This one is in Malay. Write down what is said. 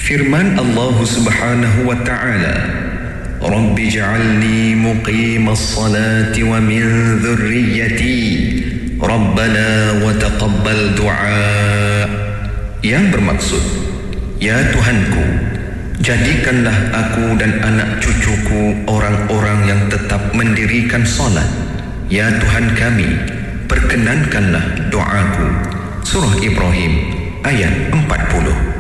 Firman Allah Subhanahu wa ta'ala, Rabbi ja'alni muqimas salati wa min dhurriyyati Rabbana wa taqabbal du'a. Yang bermaksud, ya Tuhanku, jadikanlah aku dan anak cucuku orang-orang yang tetap mendirikan solat. Ya Tuhan kami, perkenankanlah doaku. Surah Ibrahim ayat 40.